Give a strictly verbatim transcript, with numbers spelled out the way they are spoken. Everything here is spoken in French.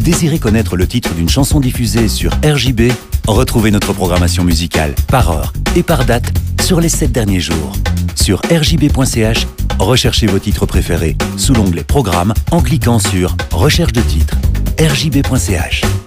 désirez connaître le titre d'une chanson diffusée sur R J B? Retrouvez notre programmation musicale par heure et par date sur les sept derniers jours. Sur R J B point C H, recherchez vos titres préférés sous l'onglet Programmes en cliquant sur Recherche de titres. R J B point C H